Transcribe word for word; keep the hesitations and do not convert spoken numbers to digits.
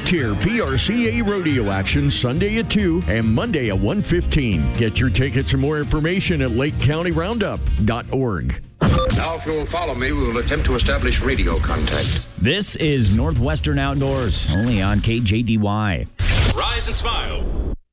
top-tier P R C A rodeo action Sunday at two and Monday at one fifteen. Get your tickets and more information at lake county roundup dot org. Now, if you'll follow me, we will attempt to establish radio contact. This is Northwestern Outdoors, only on K J D Y. Rise and smile.